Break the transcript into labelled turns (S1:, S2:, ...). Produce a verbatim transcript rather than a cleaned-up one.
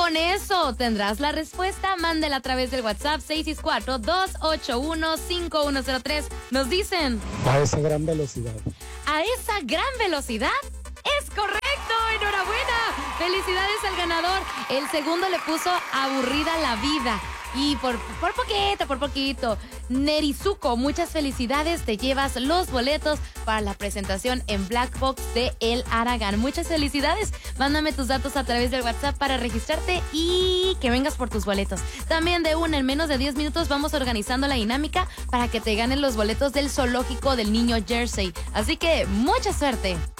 S1: Con eso tendrás la respuesta. Mándela a través del WhatsApp seis seis cuatro, dos ocho uno, cinco uno cero tres. Nos dicen...
S2: A esa gran velocidad.
S1: ¿A esa gran velocidad? ¡Es correcto! ¡Enhorabuena! ¡Felicidades al ganador! El segundo le puso aburrida la vida. Y por, por poquito, por poquito. Nerizuko, muchas felicidades. Te llevas los boletos para la presentación en Black Box de El Aragán. Muchas felicidades. Mándame tus datos a través del WhatsApp para registrarte y que vengas por tus boletos. También de una, en menos de diez minutos vamos organizando la dinámica para que te ganen los boletos del zoológico del niño Jersey. Así que mucha suerte.